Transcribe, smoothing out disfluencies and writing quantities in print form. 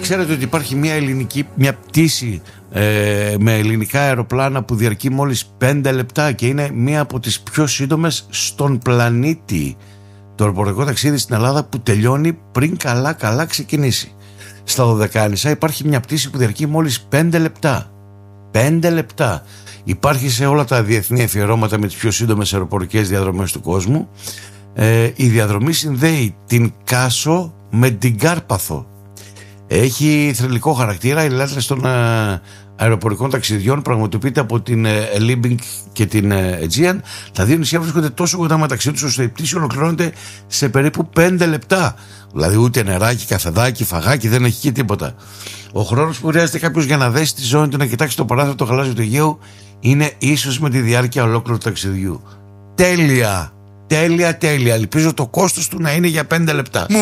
Ξέρετε ότι υπάρχει μια πτήση με ελληνικά αεροπλάνα που διαρκεί μόλις 5 λεπτά και είναι μία από τις πιο σύντομες στον πλανήτη. Το αεροπορικό ταξίδι στην Ελλάδα που τελειώνει πριν καλά ξεκινήσει. Στα Δωδεκάνησα υπάρχει μια πτήση που διαρκεί μόλις 5 λεπτά. 5 λεπτά. Υπάρχει σε όλα τα διεθνή αφιερώματα με τις πιο σύντομες αεροπορικές διαδρομές του κόσμου. Η διαδρομή συνδέει την Κάσο με την Κάρπαθο. Έχει θρυλικό χαρακτήρα. Οι λάτρες των αεροπορικών ταξιδιών πραγματοποιείται από την Liebing και την Aegean. Τα δύο νησιά βρίσκονται τόσο κοντά μεταξύ τους ώστε η πτήση ολοκληρώνεται σε περίπου 5 λεπτά. Δηλαδή ούτε νεράκι, καφεδάκι, φαγάκι, δεν έχει και τίποτα. Ο χρόνος που χρειάζεται κάποιος για να δέσει τη ζώνη του, να κοιτάξει το παράθυρο το γαλάζιο του Αιγαίου, είναι ίσως με τη διάρκεια ολόκληρου του ταξιδιού. Τέλεια. Ελπίζω το κόστος του να είναι για 5 λεπτά.